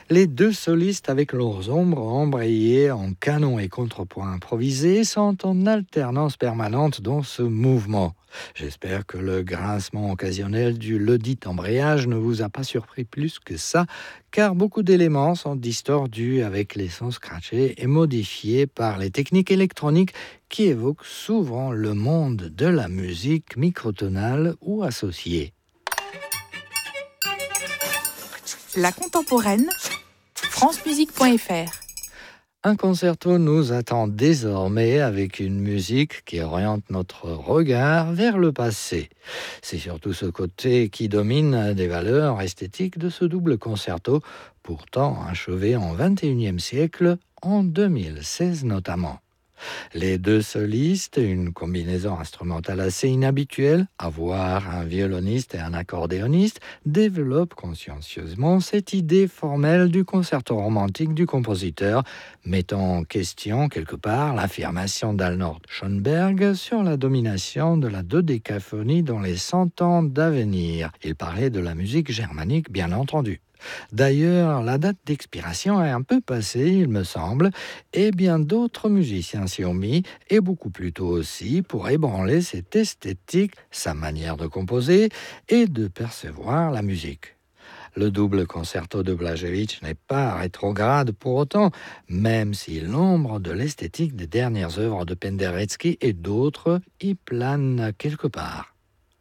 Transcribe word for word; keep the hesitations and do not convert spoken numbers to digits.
Les deux solistes avec leurs ombres embrayées en canon et contrepoint improvisés sont en alternance permanente dans ce mouvement. J'espère que le grincement occasionnel du ledit embrayage ne vous a pas surpris plus que ça, car beaucoup d'éléments sont distordus avec les sons scratchés et modifiés par les techniques électroniques qui évoquent souvent le monde de la musique microtonale ou associée. La contemporaine, france musique point f r. Un concerto nous attend désormais avec une musique qui oriente notre regard vers le passé. C'est surtout ce côté qui domine des valeurs esthétiques de ce double concerto, pourtant achevé en vingt et unième siècle, en deux mille seize notamment. Les deux solistes, une combinaison instrumentale assez inhabituelle, avoir un violoniste et un accordéoniste, développent consciencieusement cette idée formelle du concerto romantique du compositeur, mettant en question quelque part l'affirmation d'Arnold Schoenberg sur la domination de la dodécaphonie dans les cent ans d'avenir. Il parlait de la musique germanique, bien entendu. D'ailleurs, la date d'expiration est un peu passée, il me semble, et bien d'autres musiciens s'y ont mis, et beaucoup plus tôt aussi, pour ébranler cette esthétique, sa manière de composer et de percevoir la musique. Le double concerto de Blažević n'est pas rétrograde pour autant, même si l'ombre de l'esthétique des dernières œuvres de Penderecki et d'autres y plane quelque part.